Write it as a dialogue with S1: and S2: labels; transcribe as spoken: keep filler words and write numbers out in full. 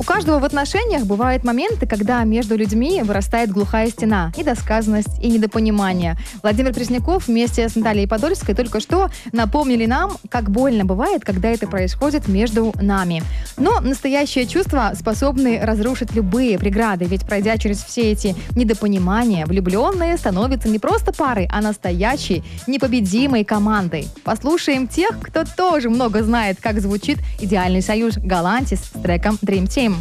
S1: каждого в отношениях бывают моменты, когда между людьми вырастает глухая стена, недосказанность и недопонимание. Владимир Пресняков вместе с Натальей Подольской только что напомнили нам, как больно бывает, когда это происходит между нами. Но настоящие чувства способны разрушить любые преграды, ведь пройдя через все эти недопонимания, влюбленные становятся не просто парой, а настоящей, непобедимой командой. Послушаем тех, кто тоже много знает, как звучит идеальный союз Galantis с треком Dream Team.